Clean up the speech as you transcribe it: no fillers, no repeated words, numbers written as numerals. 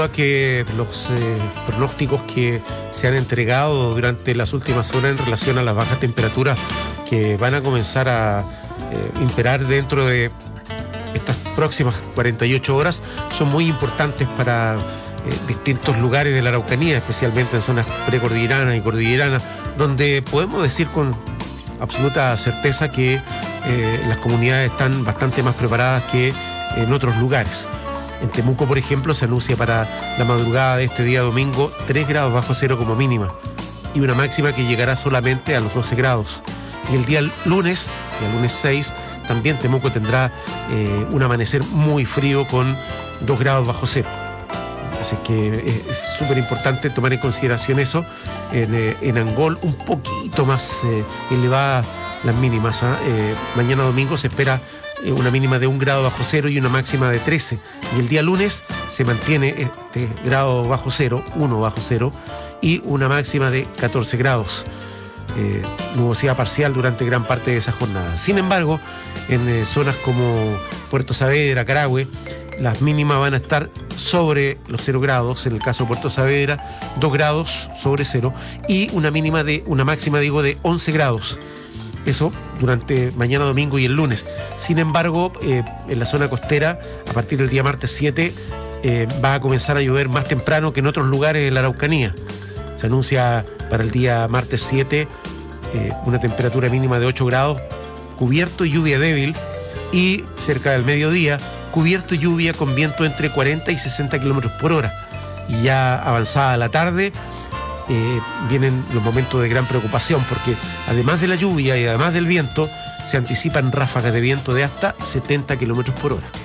Que los pronósticos que se han entregado durante las últimas horas en relación a las bajas temperaturas que van a comenzar a imperar dentro de estas próximas 48 horas son muy importantes para distintos lugares de la Araucanía, especialmente en zonas precordilleranas y cordilleranas, donde podemos decir con absoluta certeza que las comunidades están bastante más preparadas que en otros lugares. En Temuco, por ejemplo, se anuncia para la madrugada de este día domingo 3 grados bajo cero como mínima y una máxima que llegará solamente a los 12 grados. Y el día lunes 6, también Temuco tendrá un amanecer muy frío con 2 grados bajo cero. Así que es súper importante tomar en consideración eso. En Angol un poquito más elevadas las mínimas. Mañana domingo se espera una mínima de 1 grado bajo cero y una máxima de 13. Y el día lunes se mantiene este grado bajo cero, 1 bajo cero, y una máxima de 14 grados. Nubosidad parcial durante gran parte de esa jornada. Sin embargo, en zonas como Puerto Saavedra, Carahue, las mínimas van a estar sobre los 0 grados, en el caso de Puerto Saavedra, 2 grados sobre cero, y una máxima de 11 grados. Eso durante mañana domingo y el lunes. Sin embargo, en la zona costera, a partir del día martes 7, va a comenzar a llover más temprano que en otros lugares de la Araucanía. Se anuncia para el día martes 7 una temperatura mínima de 8 grados, cubierto y lluvia débil, y cerca del mediodía, cubierto y lluvia con viento entre 40 y 60 kilómetros por hora. Y ya avanzada la tarde, vienen los momentos de gran preocupación, porque además de la lluvia y además del viento, se anticipan ráfagas de viento de hasta 70 kilómetros por hora.